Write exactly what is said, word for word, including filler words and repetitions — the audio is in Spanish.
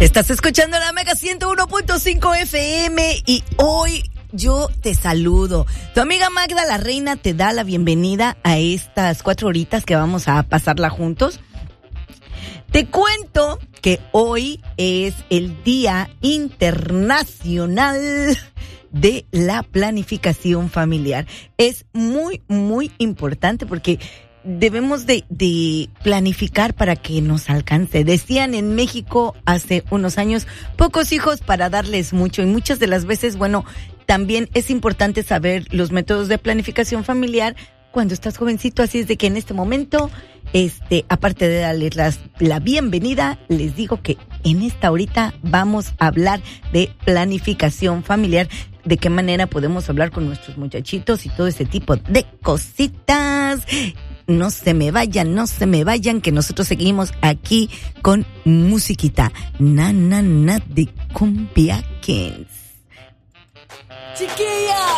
Estás escuchando la Mega ciento uno punto cinco F M y hoy yo te saludo. Tu amiga Magda la Reina te da la bienvenida a estas cuatro horitas que vamos a pasarla juntos. Te cuento que hoy es el Día Internacional de la Planificación Familiar. Es muy, muy importante porque debemos de, de planificar para que nos alcance. Decían en México hace unos años, pocos hijos para darles mucho. Y muchas de las veces, bueno, también es importante saber los métodos de planificación familiar cuando estás jovencito. Así es de que en este momento, este, aparte de darles las, la bienvenida, les digo que en esta horita vamos a hablar de planificación familiar. De qué manera podemos hablar con nuestros muchachitos y todo ese tipo de cositas. No se me vayan, no se me vayan, que nosotros seguimos aquí con musiquita. Na, na, na de Cumbia Kings. Chiquilla.